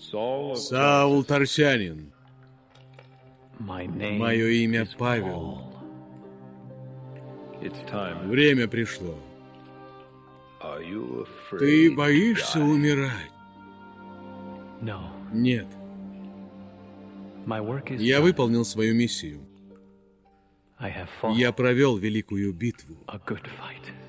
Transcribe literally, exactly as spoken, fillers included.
Саул Тарсянин. Мое Мое имя Павел. Время пришло. Ты боишься умирать? Нет. Я выполнил свою миссию. Я провел великую битву.